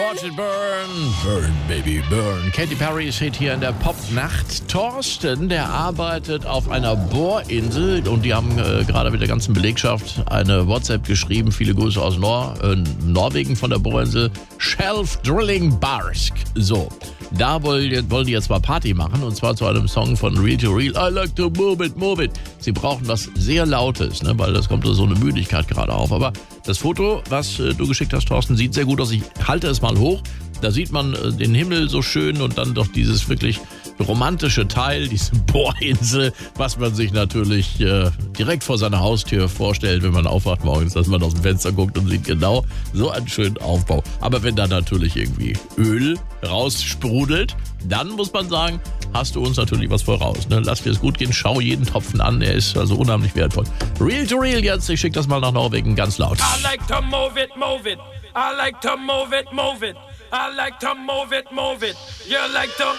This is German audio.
Watch It Burn. Burn, Baby, Burn. Katy Perry steht hier in der Popnacht. Thorsten, der arbeitet auf einer Bohrinsel und die haben gerade mit der ganzen Belegschaft eine WhatsApp geschrieben. Viele Grüße aus Norwegen von der Bohrinsel. Shelf Drilling Barsk. So, da wollen die jetzt mal Party machen und zwar zu einem Song von Real to Real. I like to move it, move it. Sie brauchen was sehr Lautes, ne, weil das kommt so eine Müdigkeit gerade auf. Aber das Foto, was du geschickt hast, Thorsten, sieht sehr gut aus. Ich halte es mal hoch. Da sieht man den Himmel so schön und dann doch dieses wirklich romantische Teil, diese Bohrinsel, was man sich natürlich direkt vor seiner Haustür vorstellt, wenn man aufwacht morgens, dass man aus dem Fenster guckt und sieht genau so einen schönen Aufbau. Aber wenn da natürlich irgendwie Öl raussprudelt, dann muss man sagen, hast du uns natürlich was voraus. Ne? Lass dir es gut gehen, schau jeden Tropfen an, er ist also unheimlich wertvoll. Real to Real jetzt, ich schicke das mal nach Norwegen ganz laut. I like to move it, move it. I like to move it, move it. I like to move it, move it. You like to